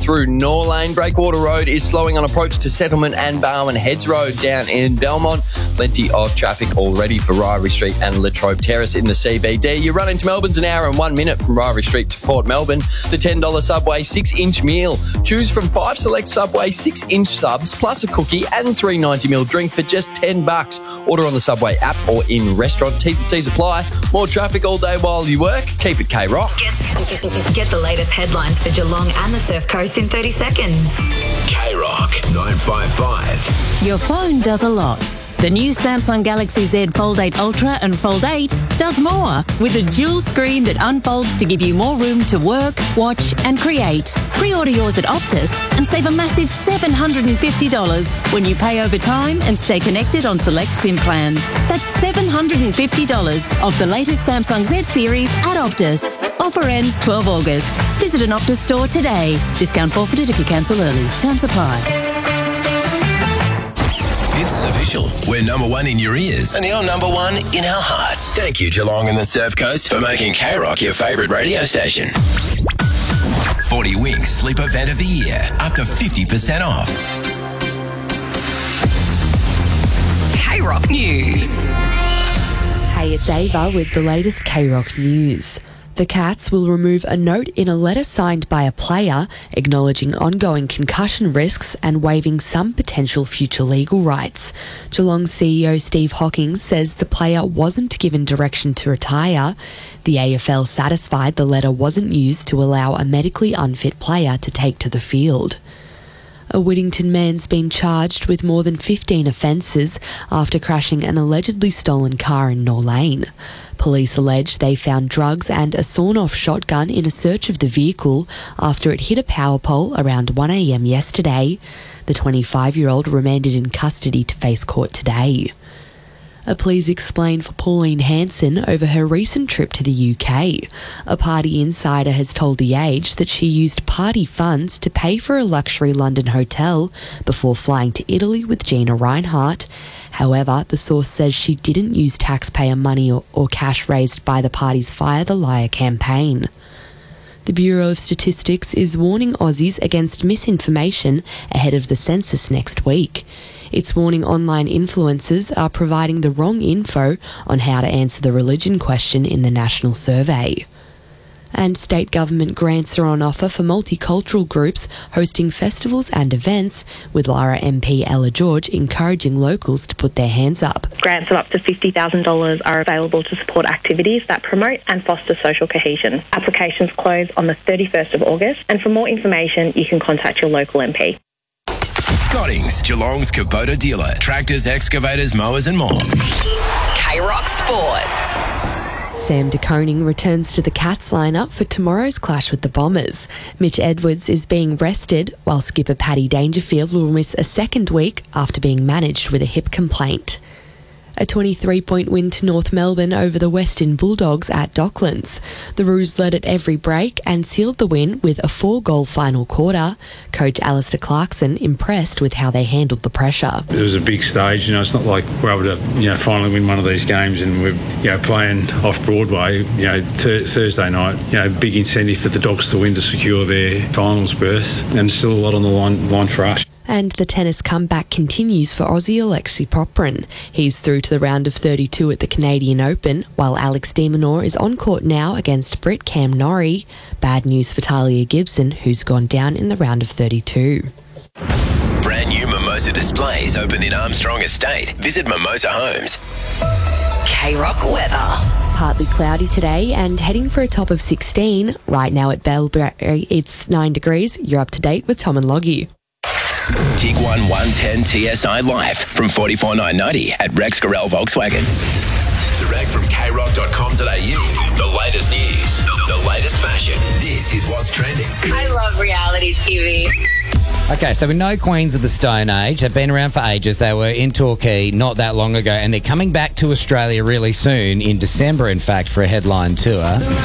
through Norlane. Breakwater Road is slowing on approach to Settlement and Barwon Heads Road down in Belmont. Plenty of traffic already for Ryrie Street and Latrobe Terrace in the CBD. You run into Melbourne's an hour and 1 minute from Ryrie Street to Port Melbourne. The $10 Subway 6-inch meal. Choose from 5 select Subway 6-inch subs plus a cookie and $3.90 drink for just $10. Order on the Subway app or in restaurant. T's and C's apply. More traffic all day while you work. Keep it K-Rock. Get the latest headlines for Geelong and the Surf Coast in 30 seconds. K-Rock 955. Your phone does a lot. The new Samsung Galaxy Z Fold 8 Ultra and Fold 8 does more with a dual screen that unfolds to give you more room to work, watch and create. Pre-order yours at Optus and save a massive $750 when you pay over time and stay connected on select SIM plans. That's $750 of the latest Samsung Z series at Optus. Offer ends 12 August. Visit an Optus store today. Discount forfeited if you cancel early. Terms apply. It's official. We're number one in your ears. And you're number one in our hearts. Thank you, Geelong and the Surf Coast, for making K-Rock your favourite radio station. 40 Winks Sleep Event of the Year. Up to 50% off. K-Rock News. Hey, it's Ava with the latest K-Rock News. The Cats will remove a note in a letter signed by a player acknowledging ongoing concussion risks and waiving some potential future legal rights. Geelong CEO Steve Hawkins says the player wasn't given direction to retire. The AFL satisfied the letter wasn't used to allow a medically unfit player to take to the field. A Whittington man's been charged with more than 15 offences after crashing an allegedly stolen car in Norlane. Police allege they found drugs and a sawn-off shotgun in a search of the vehicle after it hit a power pole around 1 a.m. yesterday. The 25-year-old remanded in custody to face court today. A please explain for Pauline Hanson over her recent trip to the UK. A party insider has told The Age that she used party funds to pay for a luxury London hotel before flying to Italy with Gina Reinhardt. However, the source says she didn't use taxpayer money or cash raised by the party's Fire the Liar campaign. The Bureau of Statistics is warning Aussies against misinformation ahead of the census next week. It's warning online influencers are providing the wrong info on how to answer the religion question in the national survey. And state government grants are on offer for multicultural groups hosting festivals and events, with Lara MP Ella George encouraging locals to put their hands up. Grants of up to $50,000 are available to support activities that promote and foster social cohesion. Applications close on the 31st of August, and for more information you can contact your local MP. Gottings, Geelong's Kubota dealer. Tractors, excavators, mowers and more. K-Rock Sport. Sam De Koning returns to the Cats lineup for tomorrow's clash with the Bombers. Mitch Edwards is being rested, while skipper Paddy Dangerfield will miss a second week after being managed with a hip complaint. A 23-point win to North Melbourne over the Western Bulldogs at Docklands. The Roos led at every break and sealed the win with a 4-goal final quarter. Coach Alistair Clarkson impressed with how they handled the pressure. It was a big stage, it's not like we're able to, finally win one of these games and we're, playing off Broadway, Thursday night, big incentive for the Dogs to win to secure their finals berth, and still a lot on the line for us. And the tennis comeback continues for Aussie Alexei Popyrin. He's through to the round of 32 at the Canadian Open, while Alex de Minaur is on court now against Brit Cam Norrie. Bad news for Talia Gibson, who's gone down in the round of 32. Brand new Mimosa displays open in Armstrong Estate. Visit Mimosa Homes. K-Rock weather. Partly cloudy today and heading for a top of 16. Right now at Bellberry, it's 9 degrees. You're up to date with Tom and Loggy. Tiguan 110 TSI Life from $44,990 at Rex Gorell Volkswagen. Direct from krock.com.au. The latest news, the latest fashion. This is what's trending. I love reality TV. Okay, so we know Queens of the Stone Age have been around for ages. They were in Torquay not that long ago, and they're coming back to Australia really soon, in December, in fact, for a headline tour.